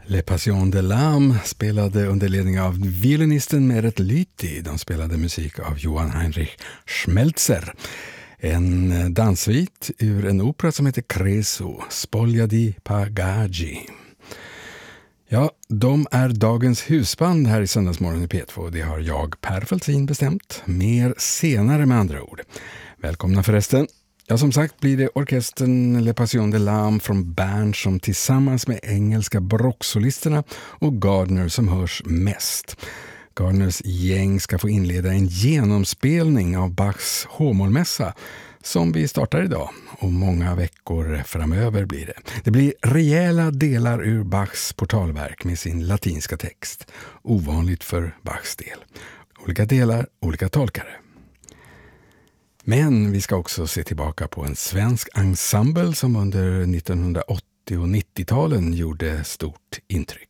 Les Passions de l'âme spelade under ledning av violinisten Meret Lyti. De spelade musik av Johann Heinrich Schmelzer. En danssvit ur en opera som heter Creso, Spoglia di Pagagi. Ja, de är dagens husband här i Söndagsmorgon i P2. Det har jag, Per Fältin, bestämt. Mer senare med andra ord. Välkomna förresten. Ja, som sagt blir det orkestern Les Passions de l'âme från Bern som tillsammans med engelska barocksolisterna och Gardner som hörs mest. Gardners gäng ska få inleda en genomspelning av Bachs H-mollmässa som vi startar idag och många veckor framöver blir det. Det blir rejäla delar ur Bachs portalverk med sin latinska text. Ovanligt för Bachs del. Olika delar, olika tolkare. Men vi ska också se tillbaka på en svensk ensemble som under 1980- och 90-talen gjorde stort intryck.